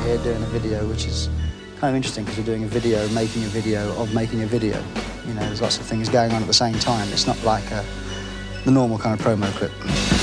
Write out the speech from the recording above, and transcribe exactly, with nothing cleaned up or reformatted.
here doing a video, which is kind of interesting because we're doing a video, making a video of making a video. You know, there's lots of things going on at the same time. It's not like a, the normal kind of promo clip.